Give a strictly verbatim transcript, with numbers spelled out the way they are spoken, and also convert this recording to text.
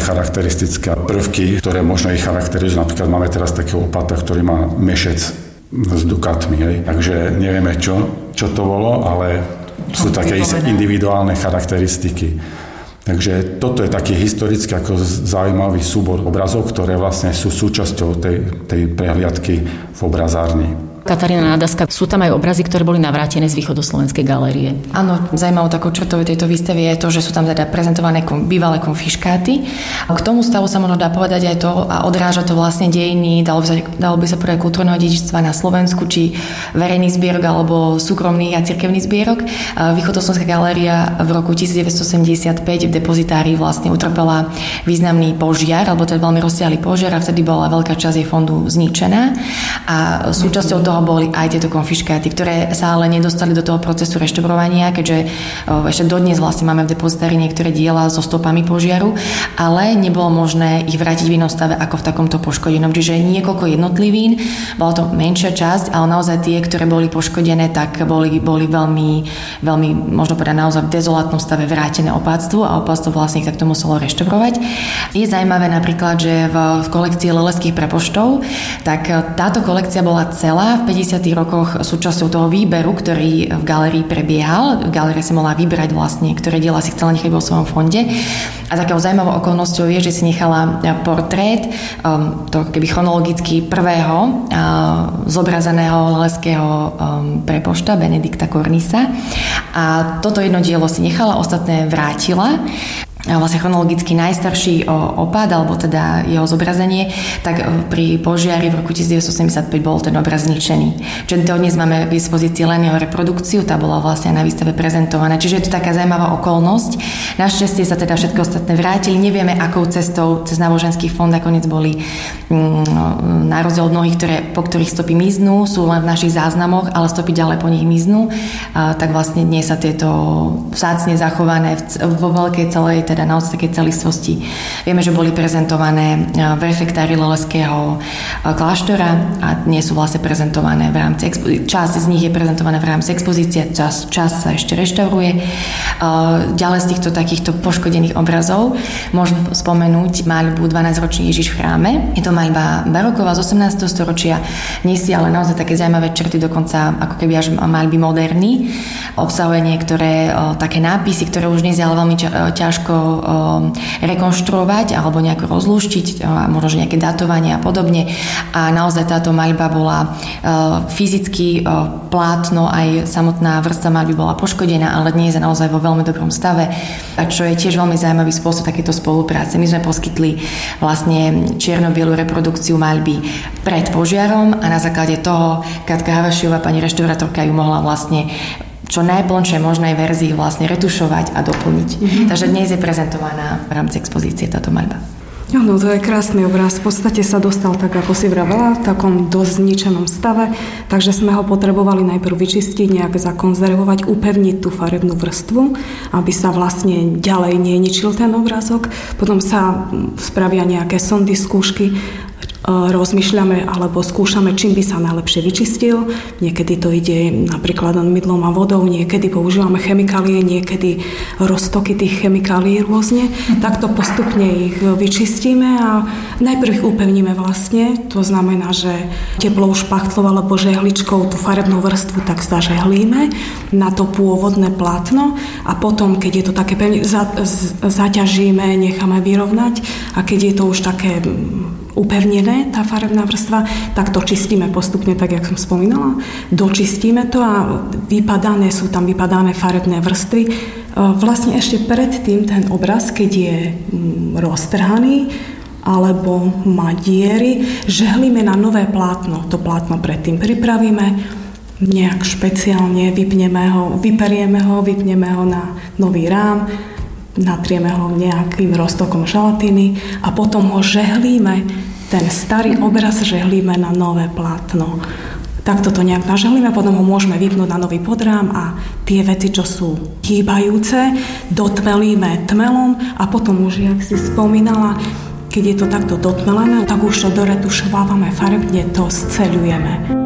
charakteristické prvky, ktoré možno ich charakterizujú. Napríklad máme teraz takého opata, ktorý má mešec s dukátmi. Hej. Takže nevieme, čo, čo to bolo, ale sú také individuálne charakteristiky. Takže toto je taký historický ako zaujímavý súbor obrazov, ktoré vlastne sú súčasťou tej, tej prehliadky v obrazárni. Katarína Nádaska, sú tam aj obrazy, ktoré boli navrátené z východoslovenskej galérie. Áno, zaujímavou takou črtou tejto výstavy je to, že sú tam teda prezentované bývalé konfiškáty. K tomu stavu sa možno dá povedať aj to a odráža to vlastne dejiny, dalo by sa, dalo by sa povedať kultúrneho dedičstva na Slovensku, či verejných zbierok alebo súkromných a cirkevných zbierok. Východoslovenská galéria v roku devätnásťstosedemdesiatpäť v depozitárii vlastne utrpela významný požiar, alebo to je veľmi rozsiahly požiar a vtedy bola veľká časť jej fondu zničená a súčasťou toho boli aj tieto konfiškáty, ktoré sa ale nedostali do toho procesu reštaurovania, keďže ešte dodnes vlastne máme v depozitári niektoré diela so stopami požiaru, ale nebolo možné ich vrátiť v inom stave ako v takomto poškodenom. Čiže niekoľko jednotlivín, bola to menšia časť, ale naozaj tie, ktoré boli poškodené, tak boli, boli veľmi, veľmi, možno povedať naozaj v dezolátnom stave vrátené opáctvu a opáctvo vlastne ich takto muselo reštaurovať. Je zaujímavé napríklad, že v, v kolekcii leleských prepoštov, tak táto kolekcia bola celá v päťdesiatych rokoch súčasťou toho výberu, ktorý v galérii prebiehal. Galéria si mohla vybrať vlastne, ktoré diela si chcela nechať vo svojom fonde. A takou zaujímavou okolnosťou je, že si nechala portrét, um, to keby chronologicky prvého uh, zobrazeného leleského um, prepošta Benedikta Kornisa. A toto jedno dielo si nechala, ostatné vrátila. Vlastne chronologicky najstarší opad, alebo teda jeho zobrazenie, tak pri požiari v roku devätnásťstosedemdesiatpäť bol ten obraz zničený. Čiže dnes máme k dispozícii len jeho reprodukciu, tá bola vlastne na výstave prezentovaná. Čiže je to taká zaujímavá okolnosť. Našťastie sa teda všetko ostatné vrátili. Nevieme, akou cestou cez náboženský fond nakoniec boli mm, na rozdiel od mnohých, ktoré, po ktorých stopy miznú, sú len v našich záznamoch, ale stopy ďalej po nich miznú. A, tak vlastne dnes sa tieto vzácne zachované vo veľkej celej teda naozaj také celistvosti. Vieme, že boli prezentované v refektári leleského kláštora a dnes sú vlastne prezentované v rámci expozície. Časť z nich je prezentovaná v rámci expozície, časť, časť sa ešte reštauruje. Ďalej z týchto takýchto poškodených obrazov môžem spomenúť maľbu dvanásťročný Ježiš v chráme. Je to maľba baroková z osemnásteho storočia. Nesie ale naozaj také zaujímavé črty, dokonca ako keby až maľby moderný. Obsahuje niektoré také nápisy, ktoré už dnes je ale veľmi ťažko rekonštruovať alebo nejako rozlúštiť, možno že nejaké datovanie a podobne. A naozaj táto maľba bola fyzicky plátno, aj samotná vrstva maľby bola poškodená, ale dnes je naozaj vo veľmi dobrom stave. A čo je tiež veľmi zaujímavý spôsob takéto spolupráce. My sme poskytli vlastne čierno-bielu reprodukciu maľby pred požiarom a na základe toho Katka Havašiová, pani reštaurátorka, ju mohla vlastne čo najplnšej možnej verzii vlastne retušovať a doplniť. Mm-hmm. Takže dnes je prezentovaná v rámci expozície táto maľba. Áno, to je krásny obraz. V podstate sa dostal, tak ako si vravela, v takom dosť zničenom stave, takže sme ho potrebovali najprv vyčistiť, nejak zakonzervovať, upevniť tú farebnú vrstvu, aby sa vlastne ďalej neničil ten obrázok. Potom sa spravia nejaké sondy, skúšky, rozmýšľame alebo skúšame, čím by sa najlepšie vyčistil. Niekedy to ide napríklad mydlom a vodou, niekedy používame chemikálie, niekedy roztoky tých chemikálií rôzne. Takto postupne ich vyčistíme a najprv ich upevníme vlastne. To znamená, že teplou špachtlou alebo žehličkou tú farebnú vrstvu tak zažehlíme na to pôvodné plátno a potom, keď je to také pevne, za, z, zaťažíme, necháme vyrovnať a keď je to už také upevnené, tá farebná vrstva, tak to čistíme postupne, tak jak som spomínala. Dočistíme to a vypadané sú tam vypadané farebné vrstvy. Vlastne ešte predtým ten obraz, keď je roztrhaný alebo má diery, žehlíme na nové plátno. To plátno predtým pripravíme, nejak špeciálne vypneme ho, vyperieme ho, vypneme ho na nový rám, natrieme ho nejakým roztokom želatíny a potom ho žehlíme, ten starý obraz žehlíme na nové plátno. Takto to nejak nažehlíme, potom ho môžeme vypnúť na nový podrám a tie veci, čo sú chýbajúce, dotmelíme tmelom a potom už, jak si spomínala, keď je to takto dotmelené, tak už to doretušovávame farebne, to sceľujeme.